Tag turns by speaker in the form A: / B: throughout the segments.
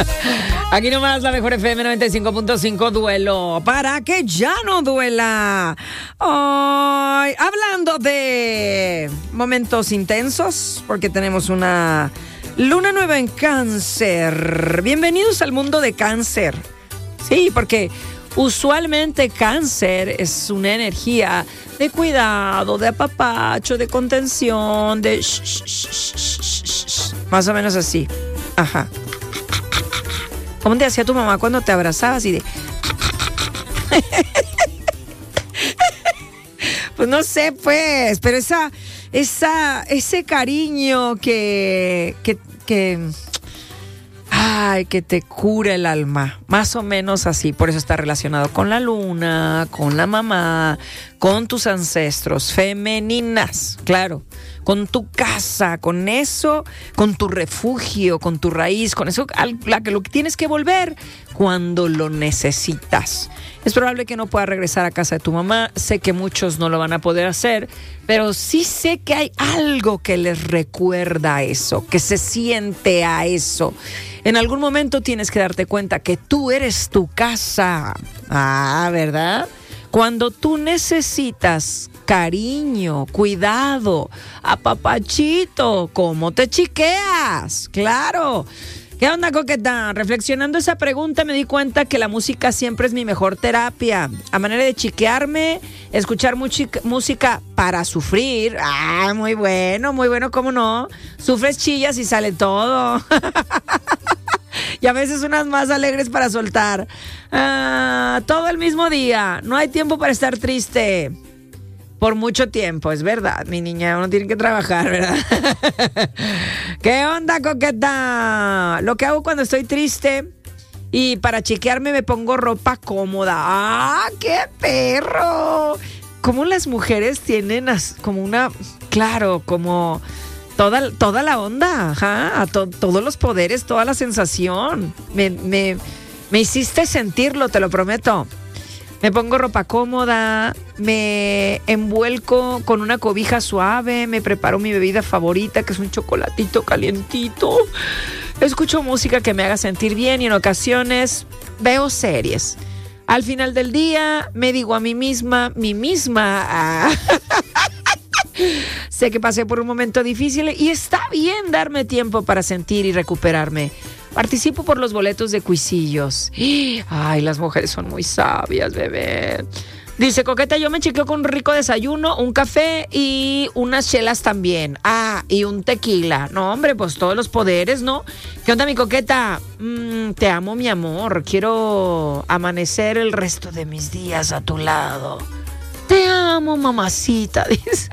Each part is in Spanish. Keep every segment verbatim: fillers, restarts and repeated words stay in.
A: Aquí nomás la mejor F M noventa y cinco punto cinco, duelo para que ya no duela. Ay, hablando de momentos intensos, porque tenemos una luna nueva en Cáncer. Bienvenidos al mundo de Cáncer. Sí, porque usualmente Cáncer es una energía de cuidado, de apapacho, de contención, de sh, sh, sh, sh, sh, más o menos así. Ajá. ¿Cómo te hacía tu mamá cuando te abrazabas y de... Pues no sé, pues, pero esa, esa, ese cariño que, que, que, ay, que te cura el alma, más o menos así. Por eso está relacionado con la luna, con la mamá, con tus ancestros femeninas, claro. Con tu casa, con eso, con tu refugio, con tu raíz, con eso a la que lo que tienes que volver cuando lo necesitas. Es probable que no puedas regresar a casa de tu mamá, sé que muchos no lo van a poder hacer, pero sí sé que hay algo que les recuerda a eso, que se siente a eso. En algún momento tienes que darte cuenta que tú eres tu casa. Ah, ¿verdad? Cuando tú necesitas cariño, cuidado, apapachito, ¿cómo te chiqueas? Claro. ¿Qué onda, coqueta? Reflexionando esa pregunta me di cuenta que la música siempre es mi mejor terapia. A manera de chiquearme, escuchar música, música para sufrir. Ah, muy bueno, muy bueno, ¿cómo no? Sufres, chillas y sale todo. Y a veces unas más alegres para soltar. Ah, todo el mismo día. No hay tiempo para estar triste. Por mucho tiempo, es verdad, mi niña, uno tiene que trabajar, ¿verdad? ¿Qué onda, coqueta? Lo que hago cuando estoy triste y para chequearme me pongo ropa cómoda. ¡Ah, qué perro! Como las mujeres tienen as, como una, claro, como toda, toda la onda, ajá, to, todos los poderes, toda la sensación. Me, me, me hiciste sentirlo, te lo prometo. Me pongo ropa cómoda, me envuelco con una cobija suave, me preparo mi bebida favorita, que es un chocolatito calientito. Escucho música que me haga sentir bien y en ocasiones veo series. Al final del día me digo a mí misma, mí misma, ah, sé que pasé por un momento difícil y está bien darme tiempo para sentir y recuperarme. Participo por los boletos de Cuisillos. Ay, las mujeres son muy sabias, bebé. Dice, coqueta, yo me chequeo con un rico desayuno, un café y unas chelas también. Ah, y un tequila. No, hombre, pues todos los poderes, ¿no? ¿Qué onda, mi coqueta? Mm, te amo, mi amor. Quiero amanecer el resto de mis días a tu lado. Te amo, mamacita, dice.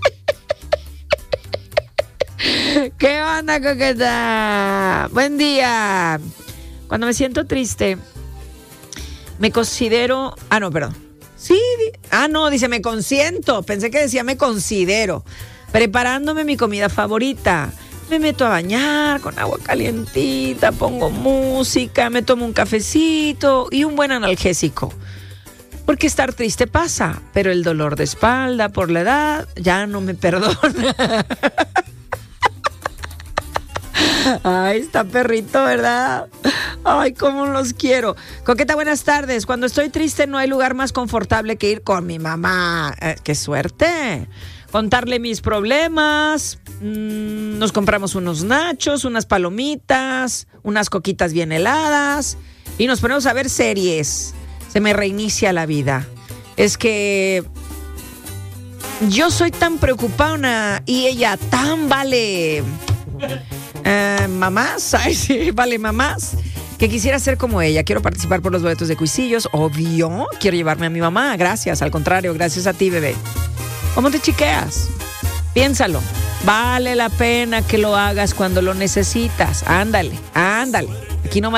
A: ¿Qué onda, coqueta? Buen día. Cuando me siento triste, me considero... Ah, no, perdón. Sí, ah, no, dice me consiento. Pensé que decía me considero. Preparándome mi comida favorita. Me meto a bañar con agua calientita, pongo música, me tomo un cafecito y un buen analgésico. Porque estar triste pasa, pero el dolor de espalda por la edad ya no me perdona. Ay, está perrito, ¿verdad? Ay, cómo los quiero. Coqueta, buenas tardes. Cuando estoy triste no hay lugar más confortable que ir con mi mamá. Eh, ¡Qué suerte! Contarle mis problemas. Mm, nos compramos unos nachos, unas palomitas, unas coquitas bien heladas y nos ponemos a ver series. Se me reinicia la vida. Es que yo soy tan preocupada y ella tan vale... Uh, mamás, ay sí, vale mamás, que quisiera ser como ella. Quiero participar por los boletos de Cuisillos, obvio. Quiero llevarme a mi mamá, gracias, al contrario, gracias a ti, bebé. ¿Cómo te chiqueas? Piénsalo, vale la pena que lo hagas cuando lo necesitas. Ándale, ándale. Aquí nomás